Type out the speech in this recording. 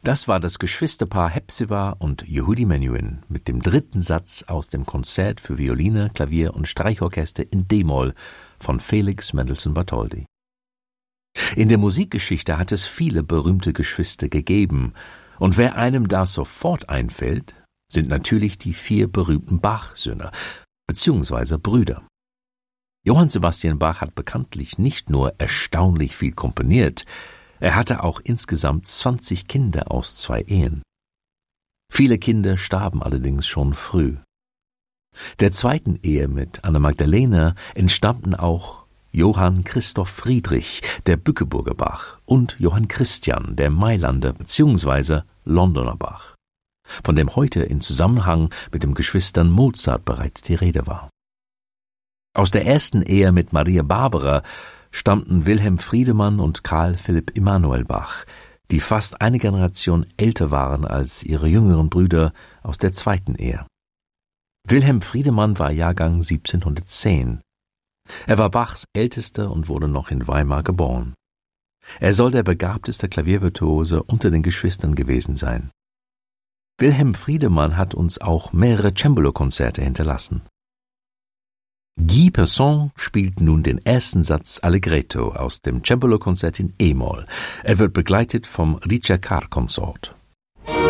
Das war das Geschwisterpaar Hepzibah und Yehudi Menuhin mit dem dritten Satz aus dem Konzert für Violine, Klavier und Streichorchester in d-Moll von Felix Mendelssohn Bartholdy. In der Musikgeschichte hat es viele berühmte Geschwister gegeben, und wer einem da sofort einfällt, sind natürlich die 4 berühmten Bach-Söhne bzw. Brüder. Johann Sebastian Bach hat bekanntlich nicht nur erstaunlich viel komponiert, er hatte auch insgesamt 20 Kinder aus 2 Ehen. Viele Kinder starben allerdings schon früh. Der zweiten Ehe mit Anna Magdalena entstammten auch Johann Christoph Friedrich, der Bückeburger Bach, und Johann Christian, der Mailander bzw. Londoner Bach, von dem heute in Zusammenhang mit den Geschwistern Mozart bereits die Rede war. Aus der ersten Ehe mit Maria Barbara stammten Wilhelm Friedemann und Karl Philipp Emanuel Bach, die fast eine Generation älter waren als ihre jüngeren Brüder aus der zweiten Ehe. Wilhelm Friedemann war Jahrgang 1710. Er war Bachs ältester und wurde noch in Weimar geboren. Er soll der begabteste Klaviervirtuose unter den Geschwistern gewesen sein. Wilhelm Friedemann hat uns auch mehrere Cembalo-Konzerte hinterlassen. Guy Persson spielt nun den ersten Satz Allegretto aus dem Cembalo-Konzert in e-Moll. Er wird begleitet vom Ricercar-Konsort.